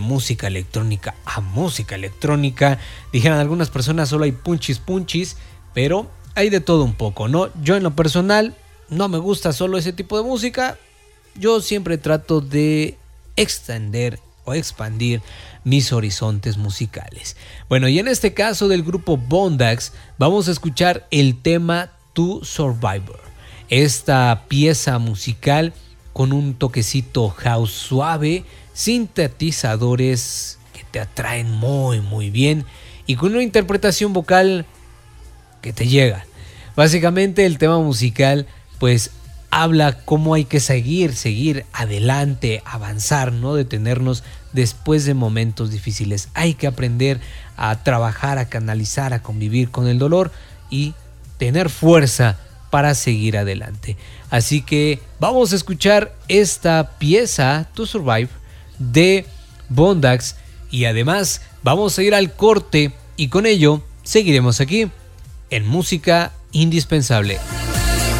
música electrónica a música electrónica. Dijeron algunas personas solo hay punchis, pero hay de todo un poco, ¿no? Yo en lo personal no me gusta solo ese tipo de música. Yo siempre trato de extender o expandir mis horizontes musicales. Bueno, y en este caso del grupo Bondax vamos a escuchar el tema To Survivor. Esta pieza musical con un toquecito house suave, sintetizadores que te atraen muy bien y con una interpretación vocal que te llega. Básicamente el tema musical pues habla cómo hay que seguir adelante, avanzar, no detenernos después de momentos difíciles. Hay que aprender a trabajar, a canalizar, a convivir con el dolor y tener fuerza para seguir adelante. Así que vamos a escuchar esta pieza To Survive de Bondax y además vamos a ir al corte y con ello seguiremos aquí en Música Indispensable.